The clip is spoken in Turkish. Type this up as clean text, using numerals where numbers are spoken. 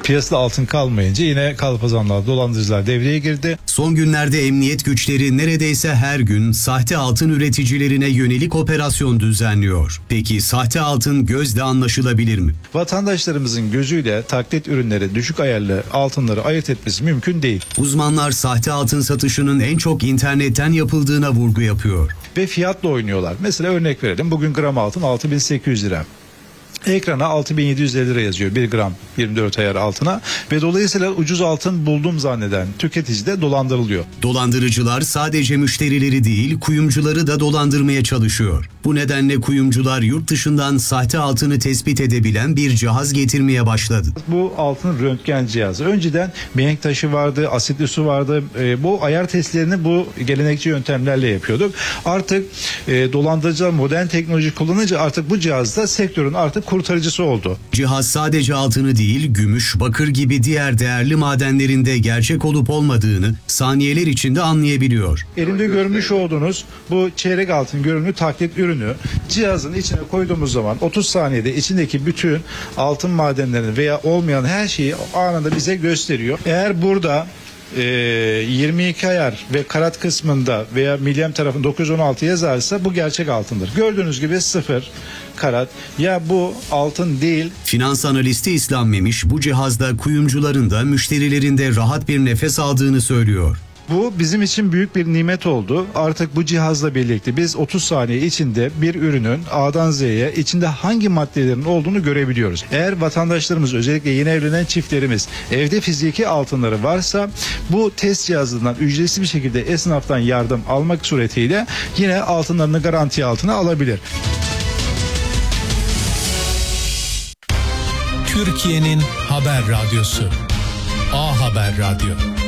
Piyasada altın kalmayınca yine kalpazanlar, dolandırıcılar devreye girdi. Son günlerde emniyet güçleri neredeyse her gün sahte altın üreticilerine yönelik operasyon düzenliyor. Peki sahte altın gözle anlaşılabilir mi? Vatandaşlarımızın gözüyle taklit ürünleri, düşük ayarlı altınları ayırt etmesi mümkün değil. Uzmanlar sahte altın satışının en çok internetten yapıldığına vurgu yapıyor. Ve fiyatla oynuyorlar. Mesela örnek verelim. Bugün gram altın 6.800 lira. Ekrana 6.750 lira yazıyor 1 gram 24 ayar altına ve dolayısıyla ucuz altın buldum zanneden tüketici de dolandırılıyor. Dolandırıcılar sadece müşterileri değil, kuyumcuları da dolandırmaya çalışıyor. Bu nedenle kuyumcular yurt dışından sahte altını tespit edebilen bir cihaz getirmeye başladı. Bu altın röntgen cihazı. Önceden mihenk taşı vardı, asitli su vardı. Bu ayar testlerini bu gelenekçi yöntemlerle yapıyorduk. Artık dolandırıcılar modern teknoloji kullanınca artık bu cihazda sektörün artık kurtarıcısı oldu. Cihaz sadece altını değil, gümüş, bakır gibi diğer değerli madenlerinde gerçek olup olmadığını saniyeler içinde anlayabiliyor. Elimde görmüş olduğunuz bu çeyrek altın görünümlü taklit ürünü cihazın içine koyduğumuz zaman 30 saniyede içindeki bütün altın madenlerini veya olmayan her şeyi anında bize gösteriyor. Eğer burada 22 ayar ve karat kısmında veya milyem tarafında 916 yazarsa bu gerçek altındır. Gördüğünüz gibi 0 karat, ya bu altın değil. Finans analisti İslam Memiş bu cihazda kuyumcuların da müşterilerin de rahat bir nefes aldığını söylüyor. Bu bizim için büyük bir nimet oldu. Artık bu cihazla birlikte biz 30 saniye içinde bir ürünün A'dan Z'ye içinde hangi maddelerin olduğunu görebiliyoruz. Eğer vatandaşlarımız, özellikle yeni evlenen çiftlerimiz evde fiziki altınları varsa bu test cihazından ücretsiz bir şekilde esnaftan yardım almak suretiyle yine altınlarını garanti altına alabilir. Türkiye'nin haber radyosu A Haber Radyo.